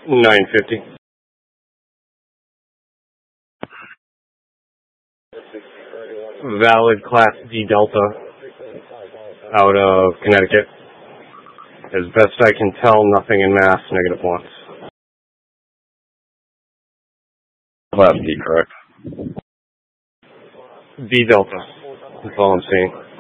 950. Valid Class D Delta out of Connecticut. As best I can tell, nothing in mass, -1. Class D, correct? D Delta. That's all I'm seeing.